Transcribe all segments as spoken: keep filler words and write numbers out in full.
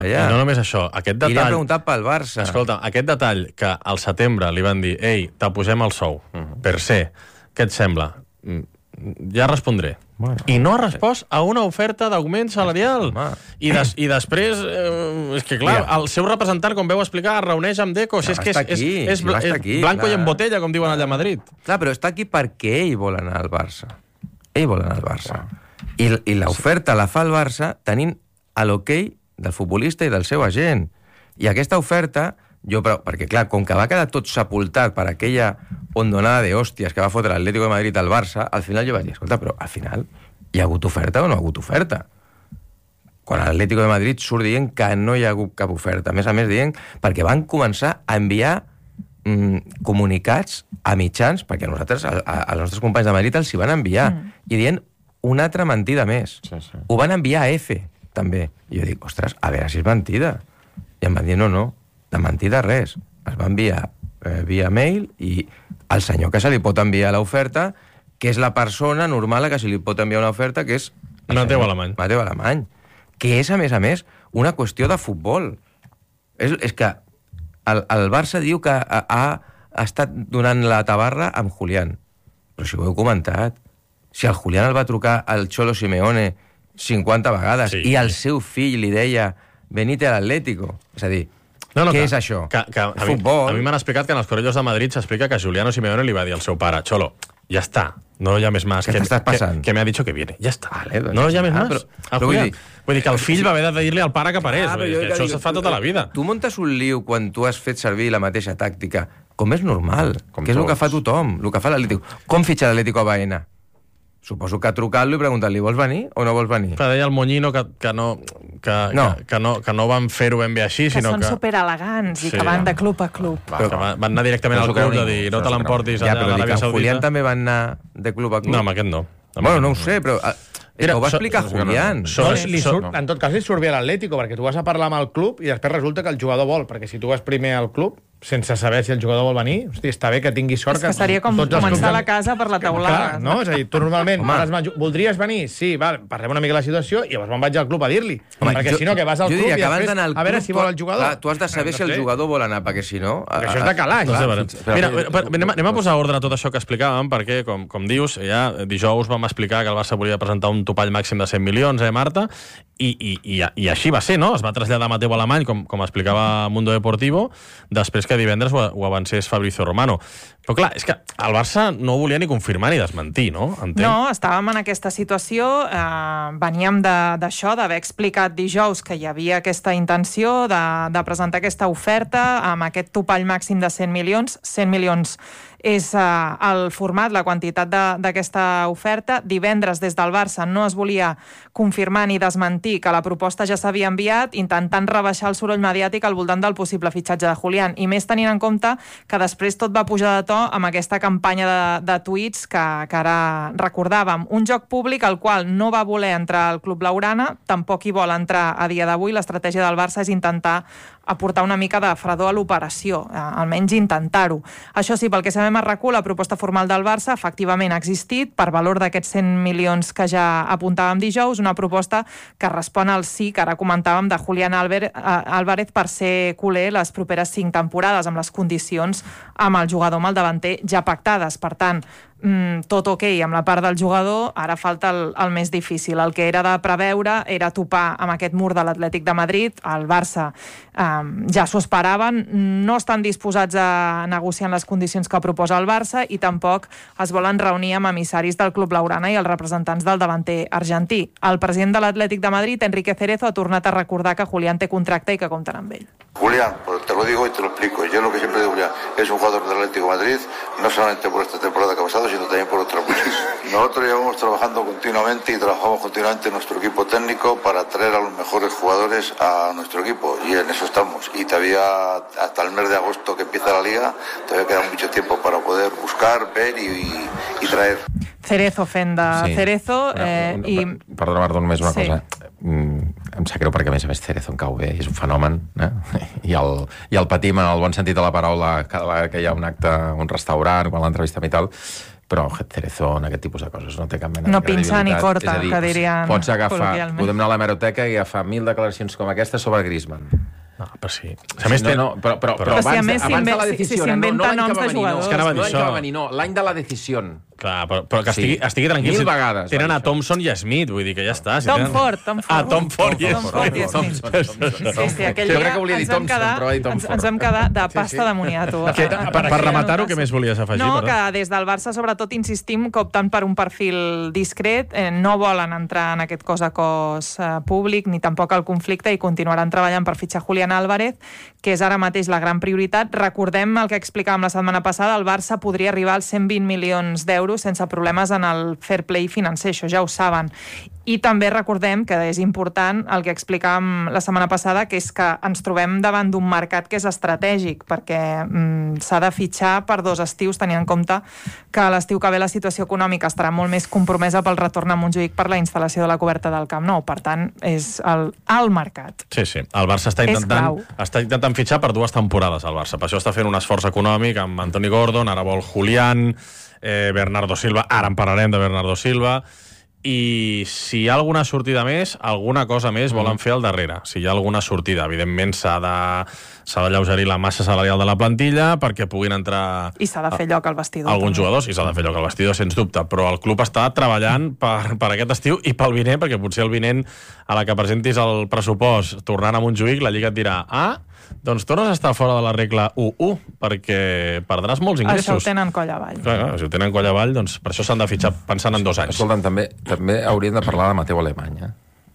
allà. I no només això, aquest detall... I li han preguntat pel Barça. Escolta, aquest detall que al setembre li van dir ei, t'apugem el sou, uh-huh. per ser, què et sembla? Ja respondré. Bueno, I no ha respost a una oferta d'augment salarial. I, des, I després, eh, és que clar, Mira. el seu representant, com veu explicar, es reuneix amb Deco, si és que és, aquí, és, és, si és aquí, blanco clar. i en botella, com diuen allà a Madrid. Clar, però està aquí perquè ell vol anar al Barça. Ell vol anar al Barça. I, i l'oferta la fa el Barça tenint a l'hoquei del futbolista i del seu agent. I aquesta oferta, jo, però, perquè clar, com que va quedar tot sepultat per aquella hondonada de hòsties que va fotre l'Atlético de Madrid al Barça, al final jo vaig dir, escolta, però al final hi ha hagut oferta o no ha hagut oferta? Quan l'Atlético de Madrid surt dient que no hi ha hagut cap oferta. A més a més dient, perquè van començar a enviar mm, comunicats a mitjans, perquè a nosaltres, a, a, als nostres companys de Madrid els hi van enviar, mm. i dient una altra mentida més. Sí, sí. Ho van enviar a F, també. I jo dic, ostres, a veure si és mentida. I em van dir, no, no, de mentida res. Es va enviar eh, via mail i el senyor que se li pot enviar l'oferta, que és la persona normal que se li pot enviar una oferta, que és... Mateu Alemany. Mateu Alemany. Que és, a més a més, una qüestió de futbol. És, és que el, el Barça diu que ha, ha estat donant la tabarra amb Julián. Però si ho heu comentat, si el Julián el va trucar al Cholo Simeone cinquanta vegades sí. i el seu fill li deia venite a l'Atlético. És a dir, no, no, què que, és això? Que, que, a futbol. Mi, a mi m'han explicat que en els Correllos de Madrid s'explica que Giuliano Simeone li va dir al seu pare, Cholo, ja està, no hi ha més más. Què t'estàs passant? Que, que me ha dicho que viene, ja està. Vale, doncs no hi ha més ah, más. Però, però vull, dir, vull dir que el fill va haver de dir-li al pare que parés. Ah, dir, que això es fa tota la vida. Tu muntes un liu quan tu has fet servir la mateixa tàctica, com és normal, com que és tots. El que fa tothom, el que fa l'Atlético. Com fitxa l'Atlético a Baena? Suposo que ha trucat-lo i preguntat-li, vols venir o no vols venir? Clar, deia el Moñino que, que, no, que, no. Que, que, no, que no van fer-ho ben bé així, que sinó que... són superelegants i sí. que van de club a club. Va, que van anar directament al club de dir, no te l'emportis allà a l'Aràbia Saudita. Julián també van anar de club a club? No, amb aquest no. Amb bueno, aquest no ho sé, però... Mira, ho va explicar so, Julián. So, so, li surt, en tot cas, li surt bé a l'Atlético, perquè tu vas a parlar amb el club i després resulta que el jugador vol, perquè si tu vas primer al club, sense saber si el jugador vol venir, hosti, està bé que tingui sort. És que seria com començar la casa per la teulada. Clar, no? És a dir, tu normalment voldries venir? Sí, val, parlem una mica de la situació i llavors me'n vaig al club a dir-li. Perquè jo, si no, que vas al club i després club, a veure si vol el jugador. Clar, tu has de saber no, no si el jugador vol anar, perquè si no... Perquè això és de calaix. No sé, mira, anem, anem a posar ordre a tot això que explicàvem, perquè, com, com dius, ja dijous vam explicar que el Barça volia presentar un topall màxim de cent milions, eh, Marta? I, i, i, i així va ser, no? Es va traslladar a Mateu Alemany, com, com explicava Mundo Deportivo, després que divendres ho, ho avancés Fabrizio Romano. Però clar, és que el Barça no volia ni confirmar ni desmentir, no? Entenc. No, estàvem en aquesta situació, eh, veníem d'això, d'haver explicat dijous que hi havia aquesta intenció de, de presentar aquesta oferta amb aquest topall màxim de cent milions, cent milions és eh, el format, la quantitat d'aquesta oferta. Divendres, des del Barça, no es volia confirmar ni desmentir que la proposta ja s'havia enviat, intentant rebaixar el soroll mediàtic al voltant del possible fitxatge de Julián, i més tenint en compte que després tot va pujar de to amb aquesta campanya de, de tuits que, que ara recordàvem. Un joc públic al qual no va voler entrar el Club Blaugrana, tampoc hi vol entrar a dia d'avui. L'estratègia del Barça és intentar aportar una mica de fredor a l'operació, eh, almenys intentar-ho. Això sí, pel que sabem a RAC u, la proposta formal del Barça efectivament ha existit per valor d'aquests cent milions que ja apuntàvem dijous, una proposta que respon al sí que ara comentàvem de Julián Álvarez per ser culer les properes cinc temporades, amb les condicions amb el jugador, amb el davanter, ja pactades. Per tant, Mm, tot ok amb la part del jugador, ara falta el, el més difícil. El que era de preveure era topar amb aquest mur de l'Atlètic de Madrid. El Barça eh, ja s'ho esperaven, no estan disposats a negociar les condicions que proposa el Barça i tampoc es volen reunir amb emissaris del Club Blaugrana i els representants del davanter argentí. El president de l'Atlètic de Madrid, Enrique Cerezo, ha tornat a recordar que Julián té contracte i que compten amb ell. Julián, pues te lo digo y te lo explico. Yo lo que siempre digo, Julián, es un jugador del Atlético de Madrid, no solamente por esta temporada que ha pasado, sino también por otras muchas. Nosotros llevamos trabajando continuamente y trabajamos continuamente en nuestro equipo técnico para traer a los mejores jugadores a nuestro equipo, y en eso estamos. Y todavía hasta el mes de agosto que empieza la Liga, todavía queda mucho tiempo para poder buscar, ver y, y, y traer. Cerezo fent de sí. Cerezo. Eh, no, no, i... Perdona, Marta, només una sí. cosa. Mm, em sap greu perquè, a més a més, Cerezo em cau bé, és un fenomen, eh? I, el, i el patim en el bon sentit de la paraula cada vegada que hi ha un acte, un restaurant, quan l'entrevistem i tal, però Cerezón, aquest tipus de coses, no té cap mena No de pinça ni credibilitat. corta, És a dir, que dirien pots agafar, col·loquialment. podem anar a l'hemeroteca i agafar mil declaracions com aquesta sobre Griezmann. No, però sí. A més, no, té... no, però, però, però, Però si a abans, més abans de la s'inve- si- si decisió, no, no s'inventa l'any que noms va de venir, no. jugadors. És que anava a dir No l'any que això. va venir, no, l'any de la decisió. Clar, però, però que Sí. estigui, estigui tranquil. Mil si vegades Tenen va a dir això. Thompson i a Smith, vull dir que ja està. Si Tom tenen... Ford, Tom Ford. Ah, Tom Ford i Tom Ford i Smith. Smith. Sí, sí, aquell Jo dia crec que volia dir ens vam Thompson, quedar, però va dir Tom ens, Ford. ens vam quedar de pasta de moniato. Que, per, per rematar-ho, què més volies afegir? No, perdó? que des del Barça, sobretot, insistim que optant per un perfil discret, eh, no volen entrar en aquest cos a cos eh, públic, ni tampoc al conflicte, i continuaran treballant per fitxar Julián Álvarez, que és ara mateix la gran prioritat. Recordem el que explicàvem la setmana passada, el Barça podria arribar als cent vint milions d'euros sense problemes en el fair play financer, això ja ho saben. I també recordem que és important el que explicàvem la setmana passada, que és que ens trobem davant d'un mercat que és estratègic, perquè mm, s'ha de fitxar per dos estius, tenint en compte que l'estiu que ve la situació econòmica estarà molt més compromesa pel retorn a Montjuïc per la instal·lació de la coberta del Camp Nou. Per tant, és el, el mercat. Sí, sí. El Barça està És intentant, clau. està intentant fitxar per dues temporades, el Barça. Per això està fent un esforç econòmic amb Antoni Gordon, ara vol Julián, eh, Bernardo Silva, ara en parlarem de Bernardo Silva, i si hi ha alguna sortida més, alguna cosa més volen fer al darrere. Si hi ha alguna sortida, evidentment s'ha de, s'ha de lleugerir la massa salarial de la plantilla perquè puguin entrar I s'ha de fer lloc al vestidor. alguns també. jugadors, i s'ha de fer lloc al vestidor, sens dubte, però el club està treballant per, per aquest estiu i pel vinent, perquè potser el vinent, a la que presentis el pressupost tornant a Montjuïc, la Lliga et dirà, ah, doncs tornes a estar fora de la regla u u, perquè perdràs molts ingressos. Això ho tenen coll avall. Clar, clar, si ho tenen coll avall, doncs per això s'han de fitxar pensant en dos anys. Escolta'm, també, també hauríem de parlar de Mateu Alemany, eh?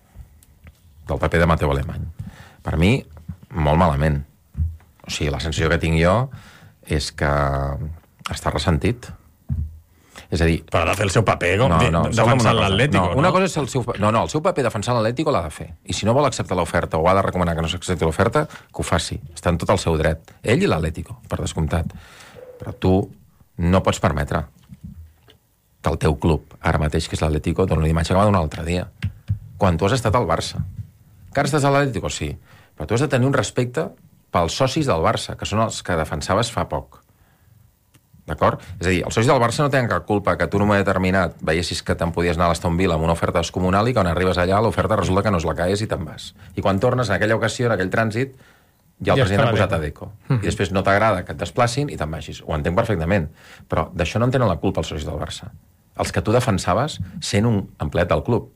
Del paper de Mateu Alemany. Per mi, molt malament. O sigui, la sensació que tinc jo és que està ressentit. És a dir... Però ha de fer el seu paper, com no, dir, no, defensant l'Atlético, no, no? una cosa és el seu... No, no, el seu paper defensant l'Atlético l'ha de fer. I si no vol acceptar l'oferta o ha de recomanar que no s'accepti l'oferta, que ho faci. Està en tot el seu dret. Ell i l'Atlético, per descomptat. Però tu no pots permetre que el teu club, ara mateix, que és l'Atlético, doni una imatge que va donar l'altre dia. Quan tu has estat al Barça. Que ara estàs a l'Atlético, sí. Però tu has de tenir un respecte pels socis del Barça, que són els que defensaves fa poc. D'acord? És a dir, els socis del Barça no tenen cap culpa que tu en un moment determinat veiessis que te'n podies anar a l'Aston Villa amb una oferta descomunal i quan arribes allà l'oferta resulta que no es la caes i te'n vas. I quan tornes en aquella ocasió, en aquell trànsit, ja el Ja president ha estava posat a Deco. Deco. I després no t'agrada que et desplacin i te'n vagis. Ho entenc perfectament. Però d'això no en tenen la culpa els socis del Barça. Els que tu defensaves sent un empleat del club.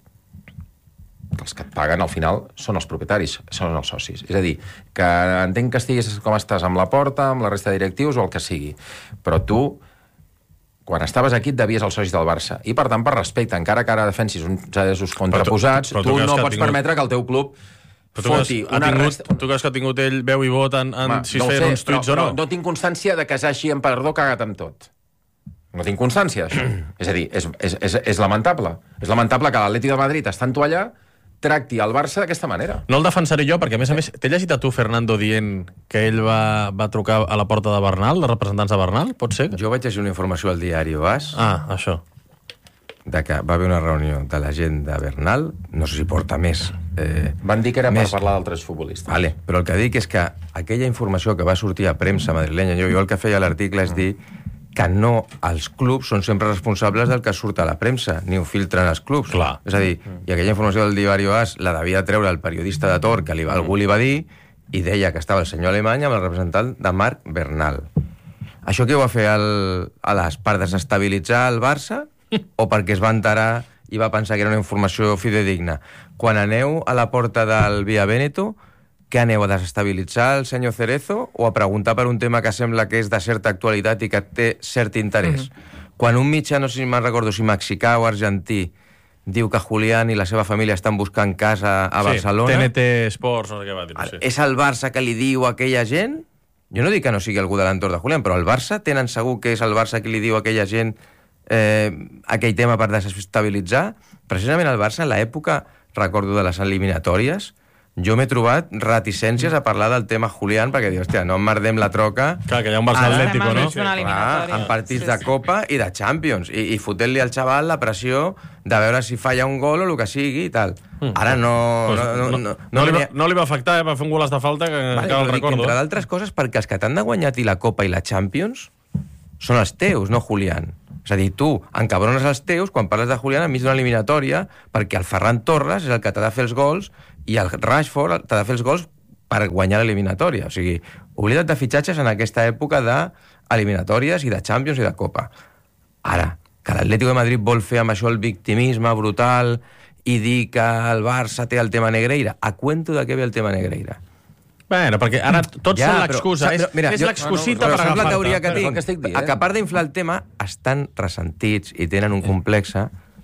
Els que et paguen, al final, són els propietaris, són els socis. És a dir, que entenc que estiguis com estàs amb la porta, amb la resta de directius o el que sigui, però tu, quan estaves aquí, et devies als socis del Barça. I, per tant, per respecte, encara que ara defensis uns interessos contraposats, però tu- tu, però tu creus no que ha pots tingut- permetre que el teu club Però tu creus, foti ha una tingut, resta... tu creus que ha tingut ell veu i vot en, en Home, si no es ho feien sé, uns tuits però, o no? però no tinc constància de que s'hagi en perdó cagat amb tot. No tinc constància d'això. És a dir, és, és, és, és lamentable. És lamentable que l'Atlètic de Madrid, estant tu allà, tracti el Barça d'aquesta manera. No el defensaré jo, perquè a més a més, t'he llegit a tu, Fernando, dient que ell va, va trucar a la porta de Bernal, de representants de Bernal, pot ser? Jo vaig llegir una informació al diari AS Ah, això. de que va haver una reunió de la gent de Bernal, no sé si porta més... Eh, Van dir que era més... per parlar d'altres futbolistes. Vale, però el que dic és que aquella informació que va sortir a premsa madrilenya, jo, jo el que feia a l'article és dir que no els clubs són sempre responsables del que surt a la premsa, ni ho filtren els clubs. Clar. És a dir, i aquella informació del diari AS la devia treure el periodista de Tor, que li, algú li va dir, i deia que estava el senyor Alemany amb el representant de Marc Bernal. Això què ho va fer el, a les per desestabilitzar el Barça o perquè es va enterar i va pensar que era una informació fidedigna? Quan aneu a la porta del Via Veneto, què aneu a desestabilitzar el senyor Cerezo o a preguntar per un tema que sembla que és de certa actualitat i que té cert interès? Mm-hmm. Quan un mitjà, no sé si me'n recordo si mexicà o argentí, diu que Julián i la seva família estan buscant casa a Sí, Barcelona... T N T Sports, no sé què va dir. El- Sí. És el Barça que li diu a aquella gent? Jo no dic que no sigui algú de l'entorn de Julián, però el Barça tenen segur que és el Barça que li diu a aquella gent eh, aquell tema per desestabilitzar? Precisament el Barça, en l'època, recordo de les eliminatòries, jo m'he trobat reticències a parlar del tema Julián, perquè diu, hòstia, no emmerdem la troca... Clar, que hi ha un Barça Ara Atlético, estem no? enmig d'una eliminatòria. Clar, en partits Sí, de sí. Copa i de Champions, i, i fotent-li al xaval la pressió de veure si falla un gol o el que sigui i tal. Ara no... Pues no, no, no, no, no, li va, n'hi ha- no li va afectar, eh? Va fer un golaç de falta que Vale, encara però el dic, recordo. entre d'altres coses, perquè els que t'han de guanyar i la Copa i la Champions són els teus, no Julián. És a dir, tu encabrones els teus quan parles de Julián enmig d'una eliminatòria perquè el Ferran Torres és el que t'ha de fer els gols i el Rashford t'ha de fer els gols per guanyar l'eliminatòria. O sigui, oblida't de fitxatges en aquesta època d'eliminatòries i de Champions i de Copa. Ara, que l'Atlético de Madrid vol fer amb això el victimisme brutal i dir que el Barça té el tema Negreira. A cuento de què ve el tema Negreira? Bueno, perquè ara tots Ja, són però, l'excusa. saps, És, però, mira, és jo- l'excusita però per saps la agafar-te. teoria que Però és el tinc? que estic dient. A que a part d'inflar el tema, estan ressentits i tenen un complexe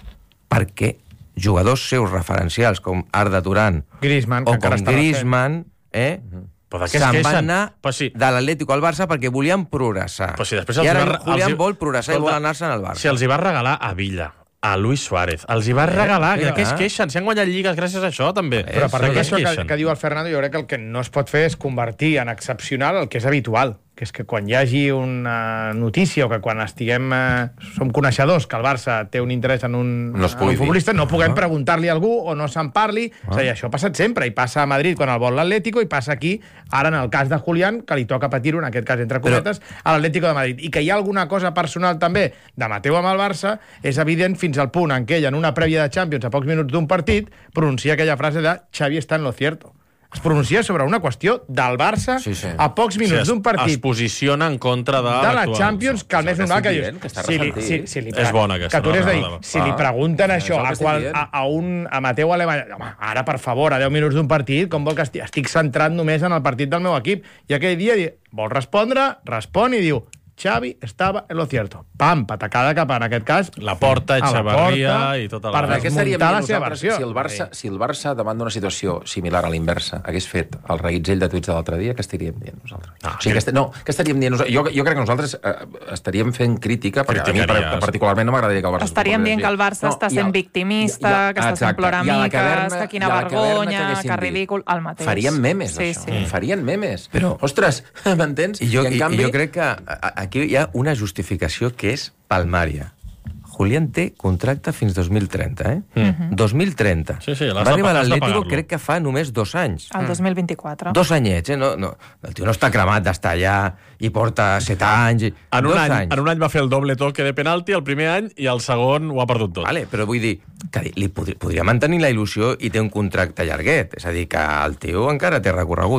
perquè jugadors seus referencials com Arda Turan Griezmann, que o encara com està recent. Griezmann, eh, Però de què es se'n van queixen? anar Però sí. de l'Atlético al Barça perquè volien progressar. Però si després I els ara hi va- Julián els hi- vol progressar i Escolta, vol anar-se'n al Barça. Si els hi va regalar a Villa, a Luis Suárez, els hi va regalar, sí, de què es ah. queixen? Si han guanyat lligues gràcies a això, també. Però per De tot què es això que, queixen? que diu el Fernando, jo crec que el que no es pot fer és convertir en excepcional el que és habitual, que és que quan hi hagi una notícia o que quan estiguem eh, som coneixedors que el Barça té un interès en un, No es en pugui un futbolista, no puguem Ah. preguntar-li a algú o no se'n parli. Ah. És a dir, això ha passat sempre, i passa a Madrid quan el vol l'Atlético i passa aquí, ara en el cas de Julián, que li toca patir-ho, en aquest cas entre cometes, Però... a l'Atlético de Madrid. I que hi ha alguna cosa personal també de Mateu amb el Barça, és evident fins al punt en què ell, en una prèvia de Champions, a pocs minuts d'un partit, pronuncia aquella frase de Xavi està en lo cierto. Es pronuncia sobre una qüestió del Barça Sí, sí. a pocs minuts O sigui, d'un es, partit es posiciona en contra de, de la l'actual. Champions, que el més que normal estic que dient, dius... que està si li, ressentit. si, si li, És bona, aquesta, que tu li has de dir, no, no, no. si li Ah, pregunten és això el que a, estic qual, dient. a, a, un, a Mateu Alemany, home, ara, per favor, a deu minuts d'un partit, com vol que estic, estic centrat només en el partit del meu equip. I aquell dia di, vol respondre, respon i diu Xavi estava en lo cierto. Pam, patacada cap en aquest cas. La Porta, a la Echeverría porta, i tota la... per Què estaríem desmuntar dient la seva nosaltres versió. si el, Barça, si el Barça, davant d'una situació similar a l'inversa, hagués fet el reguitzell de tuits de l'altre dia, què estaríem dient nosaltres? Ah, o sigui, que est... No, què estaríem dient nosaltres? Jo, jo crec que nosaltres eh, estaríem fent crítica, perquè a mi Criticaries. per, particularment no m'agradaria que el Barça... Estaríem dient que el Barça està sent victimista, que està sent ploramiques, que quina vergonya, que ridícul, el mateix. Farien memes, Sí, d'això. sí. Farien memes. Però- Ostres, m'entens? I jo, I, en i, canvi... i jo crec que a- a- aquí hi ha una justificació que és palmària. Julián té contracte fins dos mil trenta, eh? Mm. dos mil trenta. Sí, sí, l'has Va de arribar a pa- has de l'Atlético pagar-lo. crec que fa només dos anys. El dos mil vint-i-quatre. Dos anyets, eh? No, no, el tio no està cremat d'estar allà i porta set anys. I... En un, dos any, anys. en un any va fer el doble toque de penalti el primer any i el segon ho ha perdut tot. Vale, però vull dir que li podria, podria mantenir la il·lusió i té un contracte llarguet. És a dir, que el tio encara té recorregut.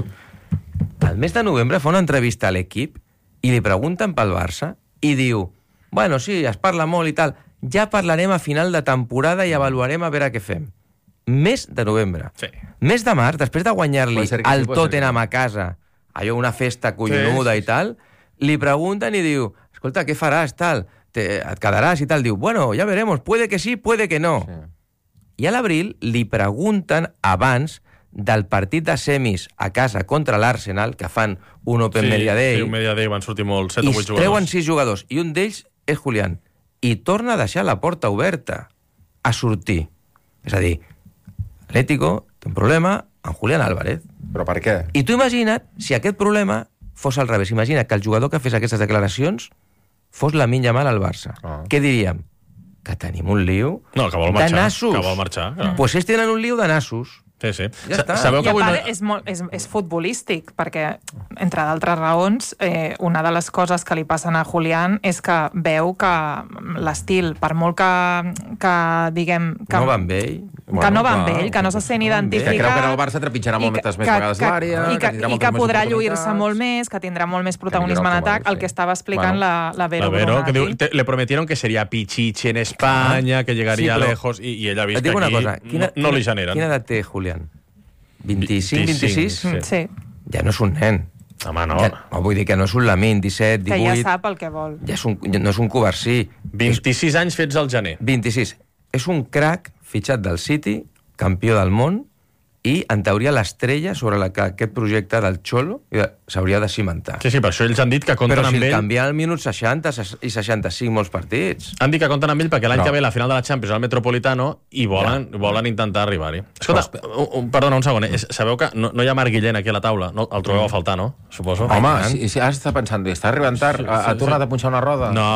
Al mes de novembre fa una entrevista a l'equip i li pregunten pel Barça i diu, bueno, sí, es parla molt i tal, ja parlarem a final de temporada i avaluarem a veure què fem. Mes de novembre. Sí. Mes de març, després de guanyar-li Pot ser que sí, el pot ser Tottenham que a casa, allò, una festa collonuda Sí, sí, i tal, li pregunten i diu, escolta, què faràs, tal? Te, et quedaràs i tal? Diu, bueno, ya veremos, puede que sí, puede que no. Sí. I a l'abril li pregunten abans del partit de semis a casa contra l'Arsenal, que fan un Open sí, Media Day, Sí, un Media Day van sortir molt, set i o es vuit treuen jugadors. sis jugadors, i un d'ells és Julián. I torna a deixar la porta oberta a sortir. És a dir, Atlético té un problema amb Julián Álvarez. Però per què? I tu imagina't si aquest problema fos al revés. Imagina que el jugador que fes aquestes declaracions fos Lamine Yamal al Barça. Ah. Què diríem? Que tenim un lío No, que vol de marxar. nassos. Que vol marxar. Clar. Pues ells tenen un lío de nassos. Sí, sí. Ja Sa- està. Sabeu I que a avui part no... és, molt, és, és futbolístic, perquè, entre d'altres raons, eh, una de les coses que li passen a Julián és que veu que l'estil, per molt que, que diguem... Que, No va amb ell. que Bueno, no va amb clar, ell, que no se sent no va amb ell. identificat... Que creu que en el Barça trepitjarà i moltes que- més que- vegades que- l'àrea, i que, que tindrà i moltes que més podrà lluir-se oportunitats. molt més, que tindrà molt més protagonisme en millorarà el atac, treball, el que sí. estava explicant Bueno. la, la Vero, La Vero, que Brunati. diu, te, le prometieron que sería pichichi en España, que llegaría Sí, però- lejos, i, i ella ha vist Et dic que una aquí cosa. Quina, no, no li quina- generen. Quina edat té Julián? vint-i-cinc, vint-i-sis? Sí. Sí, Ja no és un nen. Home, no. Ja, no, vull dir que no és un Lamine, disset, que ja divuit... sap el que vol. Ja és un, no és un covarsí. vint-i-sis anys fets al gener. vint-i-sis. És un crac fitxat del City, campió del món, i, en teoria, l'estrella sobre la que aquest projecte del Xolo s'hauria de cimentar. Sí, sí, per això ells han dit que compten Però si amb el ell... canvia al minut seixanta i seixanta-cinc molts partits. Han dit que compten amb ell perquè l'any Però- que ve la final de la Champions al Metropolitano i volen, ja. volen intentar arribar-hi. Escolta, un, un, perdona, un segon. Eh? Sabeu que no, no hi ha Marc Guillén aquí a la taula? No, el trobeu a faltar, no? Suposo. Home, si, si ara està pensant, està arribant tard, ha, ha tornat a punxar una roda? No.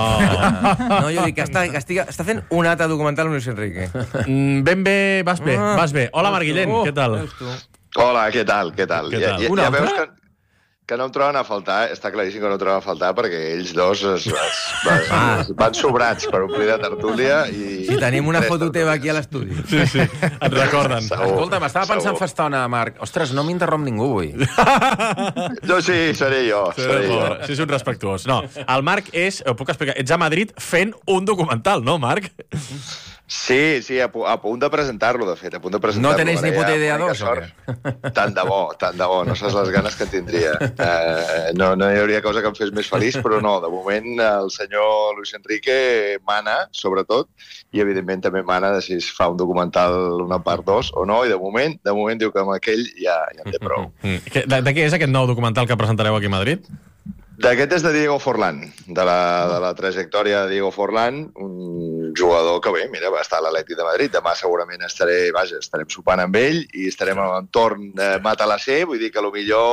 No, jo dic que està, que estiga, està fent un altre documental amb Luis Enrique. Mm, ben bé, vas bé, vas bé. Hola, Marc Guillén, Oh, què tal? veus tu? Hola, què tal, què tal? Què Ja, tal? ja, Un ja altre? veus que, que no em troben a faltar, està claríssim que no em troben a faltar, perquè ells dos es, es, es, es van sobrats per omplir de tertúlia i... Si tenim una foto teva aquí a l'estudi. Sí, sí, et recorden. Segur, Escolta, m'estava pensant segur. fa estona, Marc. Ostres, no m'interromp ningú avui. No, sí, seré jo. Seré jo. Sí, és un respectuós. No, el Marc és, ho puc explicar, ets a Madrid fent un documental, no, Marc? Sí, sí, a, pu a punt de presentar-lo, de fet, a punt de presentar-lo. No tenéis ni Ara puta ja, idea bonica dos, o què? sort. Tant de bo, tant de bo, no saps les ganes que en tindria. Uh, no, no hi hauria cosa que em fes més feliç, però no, de moment el senyor Luis Enrique mana, sobretot, i evidentment també mana de si es fa un documental una part dos o no, i de moment, de moment diu que amb aquell ja, ja en té prou. De, de què és aquest nou documental que presentareu aquí a Madrid? D'aquest és de Diego Forlán, de la, de la trajectòria de Diego Forlán, un jugador que bé, mira, va estar a l'Atlètic de Madrid. Demà segurament estaré, vaja, estarem sopant amb ell i estarem a l'entorn de Matalassé, vull dir que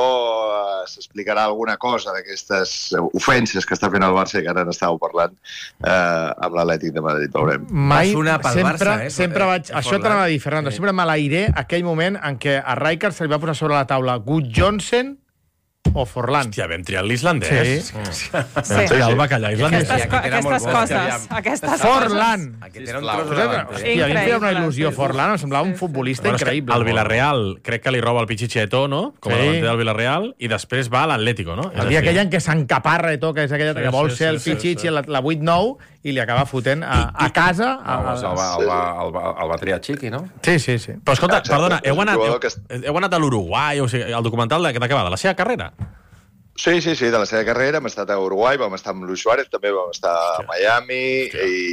potser s'explicarà alguna cosa d'aquestes ofenses que està fent el Barça i que ara n'estàveu parlant eh, amb l'Atlètic de Madrid, veurem. Mai, Va sonar pel sempre, Barça, eh? sempre Eh, vaig... eh, Això Forlán. t'anava a dir, Fernando, sempre m'alairé aquell moment en què a Rijkaard se li va posar sobre la taula Gut Johnsen o Forlán. Hòstia, vam triar l'islandès. Sí. Sí. Vam triar el bacallà islandès. Aquestes, co aquest era molt aquestes bo. coses. Aquestes Forlán! Aquest era un Sisplau. tros de davant. Hòstia, a mi em feia una Increïble. il·lusió Forlán, em semblava un futbolista Bueno, és que increïble. el Villarreal crec que li roba el Pichicheto, no? Com a Sí. davanter del Villarreal, i després va a l'Atlético, no? El dia aquell en què s'encaparra i tot, que és aquella Sí, que vol sí, ser sí, el sí, Pichichi, sí. la, la vuit nou, i li acaba fotent a, a casa. A, No, el, va, el, va, el, va, el va triar Chiqui, no? Sí, sí, sí. Però escolta, Exacte, perdona, és heu un anat, jugador heu, que és- heu anat a l'Uruguai, o sigui, el documental de, de què va, de la seva carrera? Sí, sí, sí, de la seva carrera hem estat a Uruguai, vam estar amb Luis Suárez, també vam estar a Miami,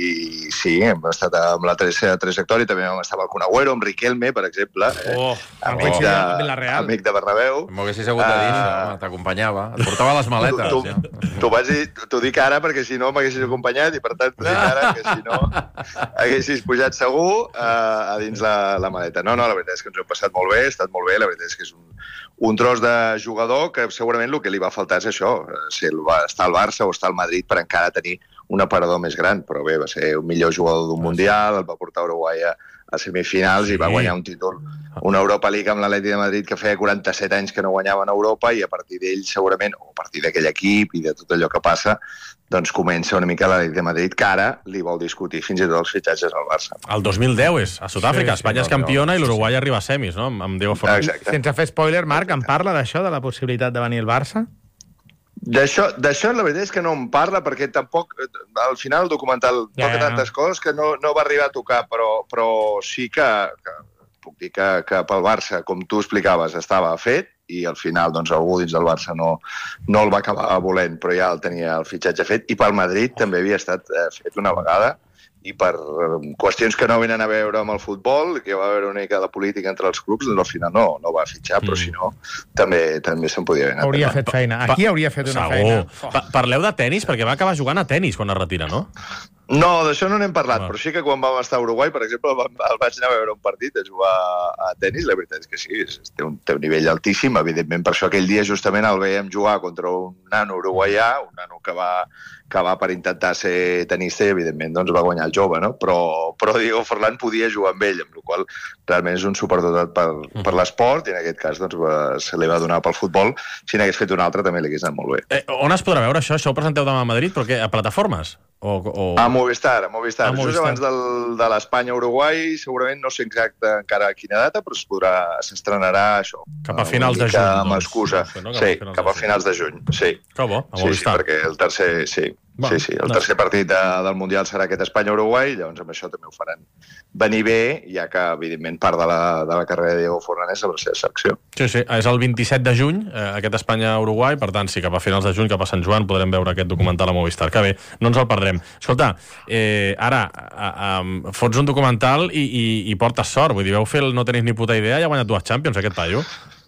i sí, hem estat amb la seva trajectòria, també vam estar amb el Kun Agüero, amb Riquelme, per exemple, eh? Oh, amic, oh. de, Amb Villarreal. amic de Bernabéu. M'ho haguessis hagut de dir, Ah. això, home, t'acompanyava. Et portava les maletes. Tu, ja. tu, t'ho vaig dir, t'ho dic ara perquè si no m'haguessis acompanyat i per tant t'ho dic ara que si no haguessis pujat segur uh, a dins la, la maleta. No, no, la veritat és que ens ho hem passat molt bé, ha estat molt bé, la veritat és que és un, un tros de jugador que segurament el que li va faltar és això, si el va estar al Barça o estar al Madrid per encara tenir un aparador més gran, però bé, va ser un millor jugador d'un Mundial, el va portar a Uruguai a, a semifinals i va guanyar un títol, una Europa League amb l'Atlètic de Madrid que feia quaranta-set anys que no guanyaven a Europa i a partir d'ell segurament, o a partir d'aquell equip i de tot allò que passa, doncs comença una mica l'Atlètic de Madrid que ara li vol discutir fins i tot els fitxatges al Barça. El dos mil deu és a Sud-àfrica, Sí, sí, Espanya és no, campiona no, i sí, l'Uruguai arriba a semis, no? Amb, amb Diego Forlán. Exacte. Sense fer spoiler, Marc, em parla d'això, de la possibilitat de venir al Barça? D'això, d'això la veritat és que no em parla perquè tampoc, al final el documental Ja, toca ja. tantes coses que no, no va arribar a tocar, però, però sí que, que puc dir que, que pel Barça, com tu explicaves, estava fet i al final doncs, algú dins del Barça no, no el va acabar volent, però ja el tenia el fitxatge fet, i pel Madrid també havia estat eh, fet una vegada, i per eh, qüestions que no venen a veure amb el futbol, que va haver una mica de política entre els clubs, doncs al final no, no va fitxar, però si no, també també se'n podia haver anat. Hauria fet feina. Aquí hauria fet una feina. Pa Parleu de tennis, perquè va acabar jugant a tennis quan es retira, no? No, d'això no n'hem parlat, Ah. però sí que quan vam estar a Uruguai, per exemple, el, vam- el vaig anar a veure un partit a jugar a tenis, la veritat és que sí, és, té, un, té un nivell altíssim, evidentment, per això aquell dia justament el veiem jugar contra un nano uruguaià, un nano que va, que va per intentar ser tenista i, evidentment, doncs va guanyar el jove, no? Però, però Diego Forlán podia jugar amb ell, amb la qual cosa realment és un superdotat per, per l'esport, i en aquest cas doncs, va, se li va donar pel futbol. Si n'hagués fet un altre, també li hagués anat molt bé. Eh, on es podrà veure això? Això ho presenteu demà a Madrid? Però què, a plataformes? O, o... A Movistar, a Movistar. A Movistar. Just abans del, de l'Espanya-Uruguai, segurament no sé exacte encara a quina data, però es podrà, s'estrenarà això. Cap a una finals de mica juny, Amb doncs. excusa. No, cap a Sí, finals cap a de finals de juny, sí. Que bo, a Sí, sí, Movistar. perquè el tercer, sí, Va, sí, sí, el no. tercer partit de, del Mundial serà aquest Espanya-Uruguai, llavors amb això també ho faran venir bé, ja que, evidentment, part de la, de la carrera de Diego Forlán és la seva secció. Sí, sí, és el vint-i-set de juny, eh, aquest Espanya-Uruguai, per tant, sí, cap a finals de juny, cap a Sant Joan, podrem veure aquest documental a Movistar. Que bé, no ens el perdrem. Escolta, eh, ara, a, a, fots un documental i, i, i portes sort, vull dir, veu fer el No tenis ni puta idea i ha guanyat dues Champions, aquest paio.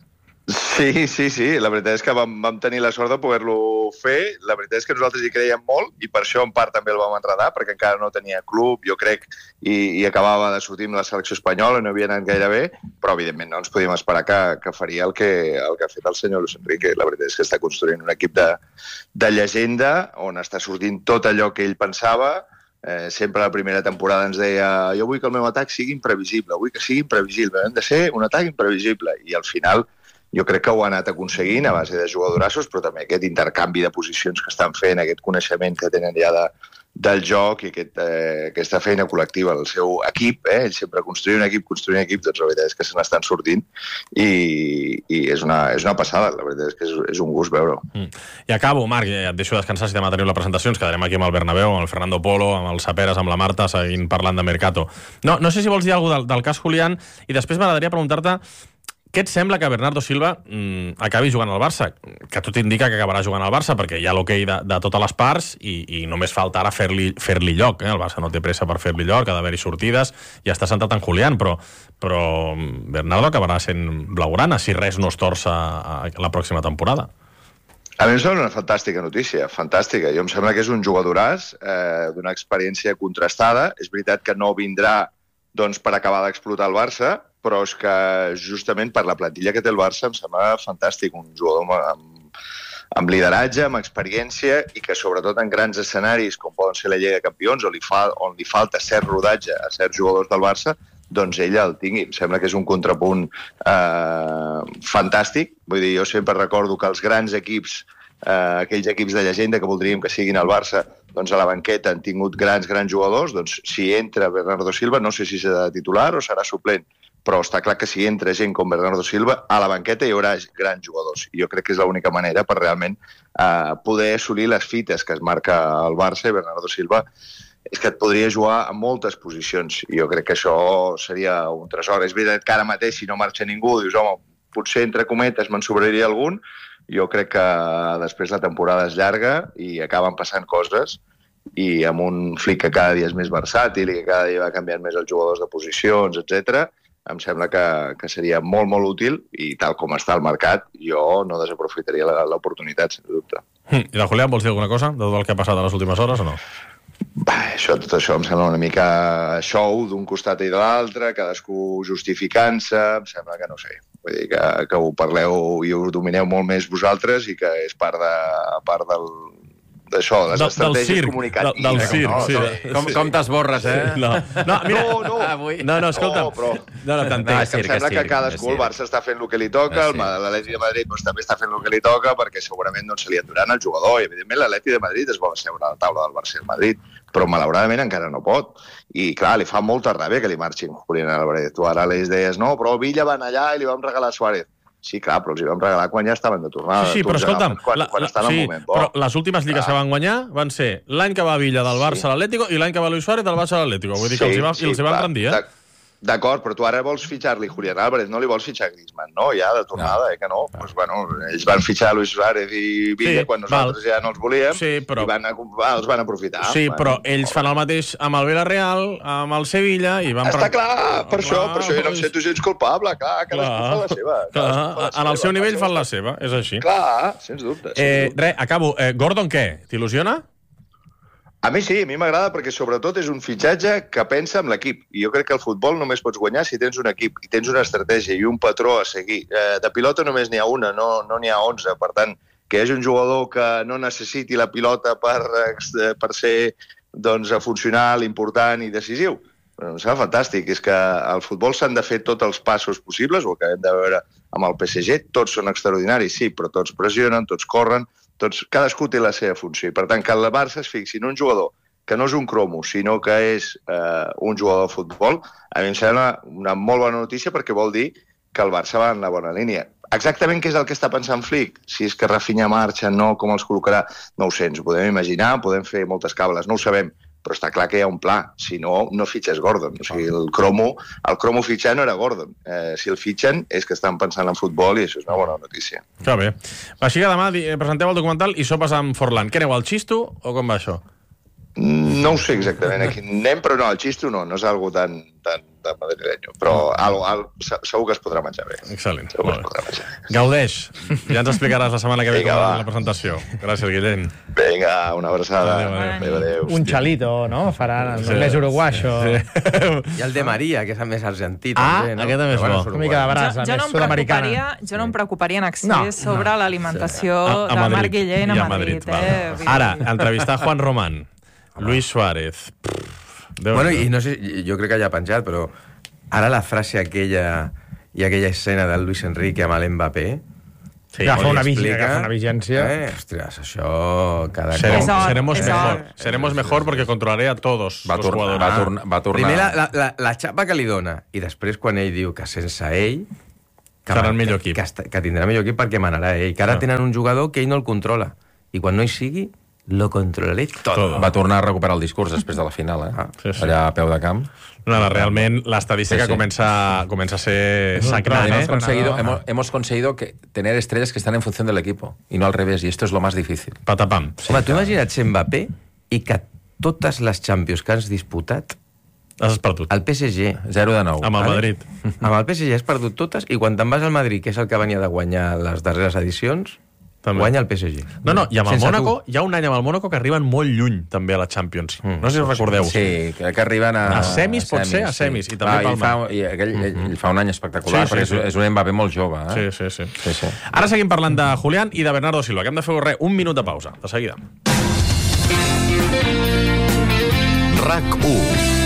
Sí, sí, sí. La veritat és que vam, vam tenir la sort de poder-lo fer. La veritat és que nosaltres hi creiem molt i per això en part també el vam enredar, perquè encara no tenia club, jo crec, i, i acabava de sortir amb la selecció espanyola, no havia anat gaire bé, però evidentment no ens podíem esperar que, que faria el que, el que ha fet el senyor Luis Enrique. La veritat és que està construint un equip de, de llegenda on està sortint tot allò que ell pensava. Eh, sempre la primera temporada ens deia jo vull que el meu atac sigui imprevisible, vull que sigui imprevisible, hem de ser un atac imprevisible, i al final jo crec que ho ha anat aconseguint a base de jugadorassos, però també aquest intercanvi de posicions que estan fent, aquest coneixement que tenen ja de, del joc i aquest, eh, aquesta feina col·lectiva, el seu equip, eh? Ell sempre construir un equip, construir un equip, doncs la veritat és que se n'estan sortint i, i és, una, és una passada, la veritat és que és, és un gust veure-ho. Mm. I acabo, Marc, ja et deixo descansar si demà teniu la presentació, ens quedarem aquí amb el Bernabéu, amb el Fernando Polo, amb el Saperes, amb la Marta, seguint parlant de Mercato. No, no sé si vols dir alguna cosa del, del cas Julián, i després m'agradaria preguntar-te què et sembla que Bernardo Silva mm, acabi jugant al Barça? Que tot indica que acabarà jugant al Barça perquè hi ha l'hoquei de, de totes les parts i, i només falta ara fer-li fer-li lloc. Eh? El Barça no té pressa per fer-li lloc, ha d'haver-hi sortides, i està centrat en Julián, però, però Bernardo acabarà sent blaugrana si res no es torça a, a la pròxima temporada. A mi em sembla una fantàstica notícia, fantàstica. Jo em sembla que és un jugadoràs eh, d'una experiència contrastada. És veritat que no vindrà doncs, per acabar d'explotar el Barça, però és que justament per la plantilla que té el Barça em sembla fantàstic, un jugador amb, amb lideratge, amb experiència i que sobretot en grans escenaris com poden ser la Lliga de Campions on li, fa, on li falta cert rodatge a certs jugadors del Barça, doncs ell el tingui. Em sembla que és un contrapunt eh, fantàstic. Vull dir, jo sempre recordo que els grans equips, eh, aquells equips de llegenda que voldríem que siguin al Barça, doncs a la banqueta han tingut grans, grans jugadors. Doncs si entra Bernardo Silva, no sé si serà titular o serà suplent, però està clar que si entra gent com Bernardo Silva, a la banqueta hi haurà grans jugadors. I jo crec que és l'única manera per realment eh, poder assolir les fites que es marca el Barça, i Bernardo Silva és que et podria jugar a moltes posicions. I jo crec que això seria un tresor. És veritat que ara mateix, si no marxa ningú, dius, home, potser entre cometes me'n sobraria algun. Jo crec que després la temporada és llarga i acaben passant coses, i amb un Flick que cada dia és més versàtil i que cada dia va canviant més els jugadors de posicions, etcètera, em sembla que, que seria molt, molt útil, i tal com està el mercat, jo no desaprofitaria l'oportunitat, sense dubte. I de Julián, vols dir alguna cosa de tot el que ha passat a les últimes hores o no? Bah, això, tot això em sembla una mica show d'un costat i de l'altre, cadascú justificant-se, em sembla que no sé. Vull dir que, que ho parleu i ho domineu molt més vosaltres i que és part, de, part del... d'això, les del, estratègies del circ, comunicatives. Del, del circ, no? sí. No, Com, com t'esborres, eh? No, no, mira, no, no. Avui. no, no, escolta. No, però... No, no, t'entenc. No, és que em sembla que cadascú, el Barça està fent el que li toca, el l'Atleti de Madrid doncs, també està fent el que li toca, perquè segurament no se li enduran el jugador, i evidentment l'Atleti de Madrid es vol asseure a la taula del Barça i el Madrid, però malauradament encara no pot. I clar, li fa molta ràbia que li marxin Julián Álvarez. Tu ara li deies, no, però Villa van allà i li vam regalar Suárez. Sí, clar, però els hi vam regalar quan ja estaven de tornada. Sí, sí, però escolta'm, quan, la, quan la, estan sí, al moment bo. però les últimes lligues clar. que van guanyar van ser l'any que va Villa del Barça sí. a l'Atlético i l'any que va Luis Suárez del Barça a l'Atlético. Vull dir que sí, els hi, va, sí, els hi van rendir, eh? D'acord, però tu ara vols fitxar-li Julián Álvarez, no li vols fitxar Griezmann, no? Ja, de tornada, no. eh, que no? no. Pues, bueno, ells van fitxar Luis Suárez i Villa sí, quan nosaltres val. ja no els volíem, sí, però... i van, els van aprofitar. Sí, bueno, però ells fan el mateix amb el Villarreal, amb el Sevilla, i van... Està per... clar, per clar, això, per això jo no em pues... sento gens culpable, clar, cadascú fa la seva. Clar, la en el seu nivell fan la seva, és així. Clar, sens dubte. Sens eh, dubte. Res, acabo. Eh, Gordon, què? T'il·lusiona? A mi sí, a mi m'agrada perquè sobretot és un fitxatge que pensa en l'equip. I jo crec que el futbol només pots guanyar si tens un equip i tens una estratègia i un patró a seguir. Eh, de pilota només n'hi ha una, no no n'hi ha onze. Per tant, que hi hagi un jugador que no necessiti la pilota per, per ser doncs, funcional, important i decisiu. Em sembla fantàstic. És que al futbol s'han de fer tots els passos possibles, ho acabem de veure amb el P S G. Tots són extraordinaris, sí, però tots pressionen, tots corren, tots, cadascú té la seva funció. I per tant, que el Barça es fixi en un jugador que no és un cromo, sinó que és eh, un jugador de futbol, a mi em sembla una molt bona notícia perquè vol dir que el Barça va en la bona línia. Exactament què és el que està pensant Flick? Si és que Rafinha marxa, no, com els col·locarà, no ho sé, ens ho podem imaginar, podem fer moltes cables, no ho sabem, però està clar que hi ha un pla, si no, no fitxes Gordon. O sigui, el cromo, el cromo fitxar no era Gordon. Eh, si el fitxen és que estan pensant en futbol i això és una bona notícia. Que bé. Així que demà presenteu el documental i sopes amb Forlán. Què aneu, al Xisto o com va això? No ho sé exactament a quin anem, però no, el Xisto no, no és algo tan, tan, tan madrileño, però algo, algo, segur que es podrà menjar bé. Excel·lent. Segur que es podrà menjar bé. Gaudeix. Ja ens explicaràs la setmana que ve Vinga, com va. la presentació. Gràcies, Guillem. Vinga, una abraçada. Adéu, adéu. Adéu, adéu. Un xalito, no? Faran el Sí. més uruguaixo. Sí. I el de Maria, que és el més argentí, Ah, també, no? aquest també és Però bo. és Una mica de uruguai. brasa, Jo, jo, no més em sud-americana. preocuparia, jo no em preocuparia en excés No, sobre no. l'alimentació A- a de Madrid. Marc Guillén I a Madrid. val. eh? Vull Ara, dir- entrevistar Juan Román, Luis Suárez. Déu Bueno, n'hi do. i no sé, jo crec que ja ha penjat, però ara la frase aquella i aquella escena del Luis Enrique amb l'Mbappé, Sí, agafa una, explica, agafa una vigència. Eh, ostres, això... Cada Serem, És or, seremos és mejor. or. Seremos mejor porque controlaré a todos Va, los tornar, jugadores. va, tornar, va tornar... Primer la, la, la, la xapa que li dona, i després quan ell diu que sense ell... Que, Serà el millor que, equip. que, que, que tindrà millor equip perquè manarà ell. Que ara Ah. tenen un jugador que ell no el controla. I quan no hi sigui, lo controlaré tot. Todo. Va tornar a recuperar el discurs després de la final, eh? Ah, sí, sí. Allà a peu de camp. No, no, realment l'estadística Sí, sí. comença, comença a ser sagnant, Hemos eh? conseguido, hemos, hemos conseguido que tener estrellas que están en función del equipo y no al revés, y esto es lo más difícil. Patapam. Home, tu imagina't ser Mbappé i que totes les Champions que has disputat, Has perdut. el P S G... zero de nou. Amb el Vale? Madrid. Amb el P S G has perdut totes i quan te'n vas al Madrid, que és el que venia de guanyar les darreres edicions, També. guanya el P S G. No, no, i amb el Sense Mónaco, tu. hi ha un any amb el Mónaco que arriben molt lluny també a la Champions. Mm. No sé si us recordeu. Sí, que, que arriben a... A semis, pot ser, a semis, i també Va, palmen. fa, i aquell, ell, ell fa un any espectacular, Sí, sí, perquè sí. és, és un Mbappé molt jove, Sí, eh? sí, sí. Sí, sí. Ara seguim parlant de Julián i de Bernardo Silva, que hem de fer res, un minut de pausa, de seguida. RAC u.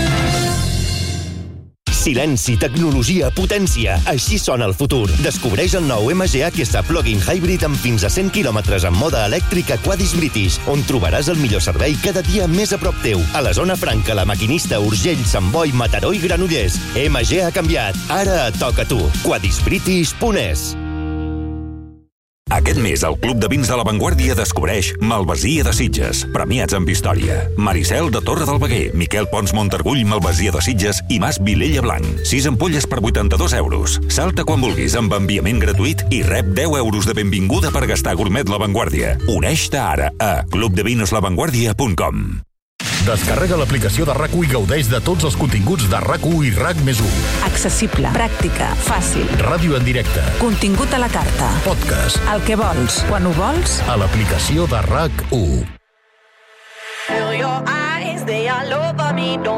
Silenci, tecnologia, potència. Així sona el futur. Descobreix el nou M G H S Plug-in Hybrid amb fins a cent quilòmetres en moda elèctrica Quadis British, on trobaràs el millor servei cada dia més a prop teu. A la zona franca, La Maquinista, Urgell, Sant Boi, Mataró i Granollers. M G ha canviat. Ara et toca a tu. quadis british punt es. Aquest mes, el Club de Vins de la Vanguardia descobreix Malvasia de Sitges, premiats amb història. Maricel de Torre del Veguer, Miquel Pons Montargull, Malvasia de Sitges i Mas Vilella Blanc. sis ampolles per vuitanta-dos euros. Salta quan vulguis amb enviament gratuït i rep deu euros de benvinguda per gastar gourmet La Vanguardia. Uneix-te ara a club de vinos la vanguardia punt com. Descarrega l'aplicació de RAC u i gaudeix de tots els continguts de RAC u i RAC més u. Accessible, pràctica, fàcil. Ràdio en directe. Contingut a la carta. Podcast. El que vols, quan ho vols. A l'aplicació de RAC u.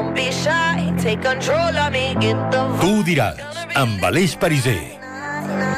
Tu ho diràs, amb Aleix Pariser.